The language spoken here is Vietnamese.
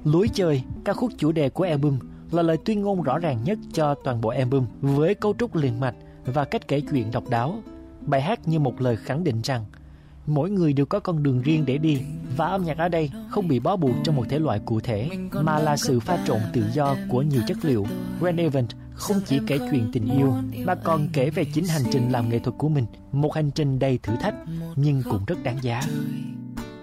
Lối chơi, ca khúc chủ đề của album, là lời tuyên ngôn rõ ràng nhất cho toàn bộ album với cấu trúc liền mạch và cách kể chuyện độc đáo. Bài hát như một lời khẳng định rằng mỗi người đều có con đường riêng để đi, và âm nhạc ở đây không bị bó buộc trong một thể loại cụ thể, mà là sự pha trộn tự do của nhiều chất liệu. Grant Evans không chỉ kể chuyện tình yêu, mà còn kể về chính hành trình làm nghệ thuật của mình, một hành trình đầy thử thách nhưng cũng rất đáng giá.